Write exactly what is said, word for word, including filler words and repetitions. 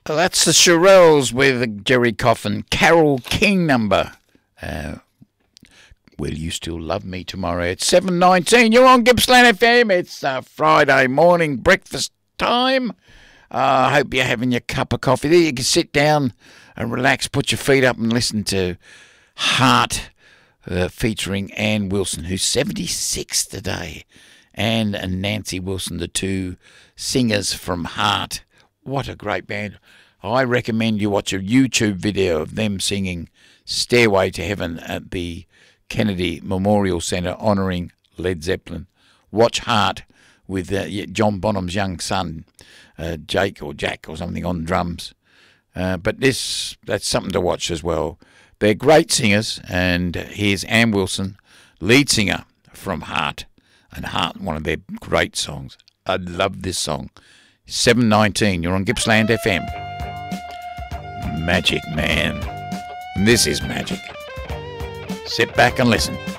Well, that's the Shirelles with Jerry Coffin, Carole King number. Uh, Will You Still Love Me Tomorrow? It's seven nineteen. You're on Gippsland F M. It's uh, Friday morning breakfast time. I uh, hope you're having your cup of coffee there. You can sit down and relax, put your feet up and listen to Heart uh, featuring Ann Wilson, who's seventy-six today. Ann and Nancy Wilson, the two singers from Heart. What a great band. I recommend you watch a YouTube video of them singing Stairway to Heaven at the Kennedy Memorial Centre honouring Led Zeppelin. Watch Heart with uh, John Bonham's young son, uh, Jake or Jack or something on drums. Uh, but this that's something to watch as well. They're great singers, and here's Ann Wilson, lead singer from Heart. And Heart, one of their great songs. I love this song. seven nineteen, you're on Gippsland F M. Magic Man. This is magic. Sit back and listen.